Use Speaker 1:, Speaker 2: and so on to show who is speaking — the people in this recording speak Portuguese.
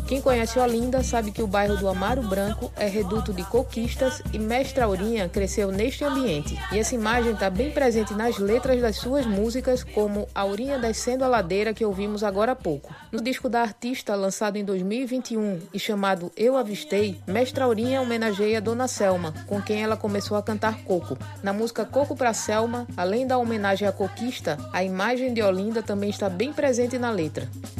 Speaker 1: Quem conhece Olinda sabe que o bairro do Amaro Branco é reduto de coquistas e Mestre Aurinha cresceu neste ambiente. E essa imagem está bem presente nas letras das suas músicas, como Aurinha Descendo a Ladeira, que ouvimos agora há pouco. No disco da artista, lançado em 2021 e chamado Eu Avistei, Mestre Aurinha homenageia Dona Selma, com quem ela começou a cantar coco. Na música Coco pra Selma, além da homenagem à coquista, a imagem de Olinda também está bem presente na letra.